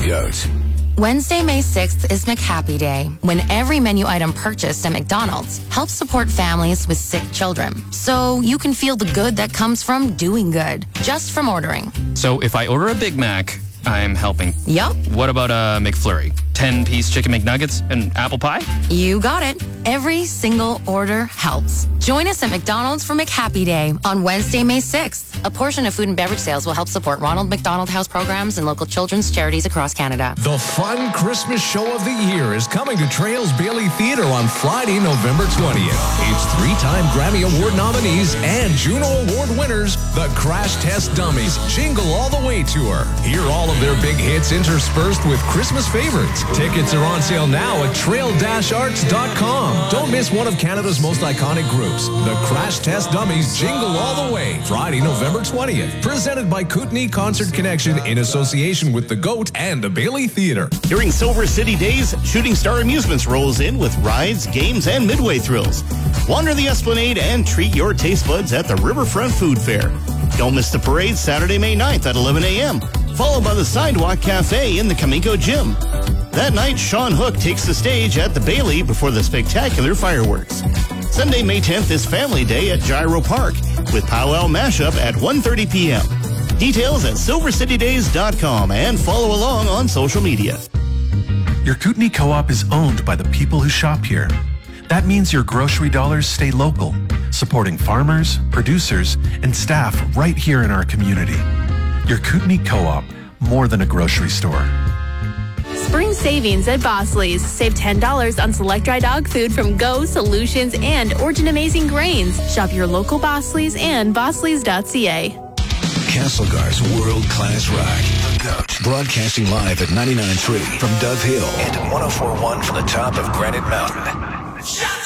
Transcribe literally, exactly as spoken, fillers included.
GOAT. Wednesday, May sixth is McHappy Day, when every menu item purchased at McDonald's helps support families with sick children. So you can feel the good that comes from doing good, just from ordering. So if I order a Big Mac, I'm helping. Yup. What about a McFlurry? ten-piece chicken McNuggets and apple pie? You got it. Every single order helps. Join us at McDonald's for McHappy Day on Wednesday, May sixth. A portion of food and beverage sales will help support Ronald McDonald House programs and local children's charities across Canada. The fun Christmas show of the year is coming to Trails Bailey Theatre on Friday, November twentieth. It's three-time Grammy Award nominees and Juno Award winners, the Crash Test Dummies Jingle All the Way Tour. Hear all of their big hits interspersed with Christmas favorites. Tickets are on sale now at trail dash arts dot com. Don't miss one of Canada's most iconic groups, the Crash Test Dummies Jingle All the Way, Friday, November twentieth. Presented by Kootenai Concert Connection in association with the GOAT and the Bailey Theatre. During Silver City Days, Shooting Star Amusements rolls in with rides, games, and midway thrills. Wander the Esplanade and treat your taste buds at the Riverfront Food Fair. Don't miss the parade Saturday, May ninth at eleven a.m., followed by the Sidewalk Cafe in the Kamiko Gym. That night, Sean Hook takes the stage at the Bailey before the spectacular fireworks. Sunday, May tenth is Family Day at Gyro Park with Powwow Mashup at one thirty p.m. Details at silver city days dot com and follow along on social media. Your Kootenai Co-op is owned by the people who shop here. That means your grocery dollars stay local, supporting farmers, producers, and staff right here in our community. Your Kootenai Co-op, more than a grocery store. Spring savings at Bosley's. Save ten dollars on select dry dog food from Go, Solutions, and Origin Amazing Grains. Shop your local Bosley's and bosleys dot c a. Castlegar's world-class rock. The GOAT. Broadcasting live at ninety-nine point three from Dove Hill and one oh four point one from the top of Granite Mountain.